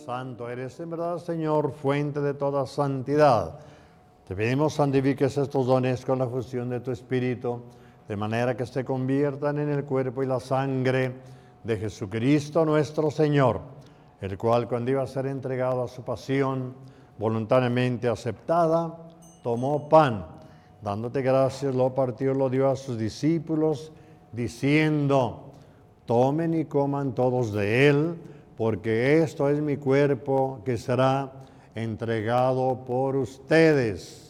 Santo eres en verdad, Señor, fuente de toda santidad. Te pedimos santifiques estos dones con la fusión de tu Espíritu, de manera que se conviertan en el cuerpo y la sangre de Jesucristo nuestro Señor, el cual cuando iba a ser entregado a su pasión, voluntariamente aceptada, tomó pan, dándote gracias, lo partió, lo dio a sus discípulos, diciendo: tomen y coman todos de él, porque esto es mi cuerpo que será entregado por ustedes.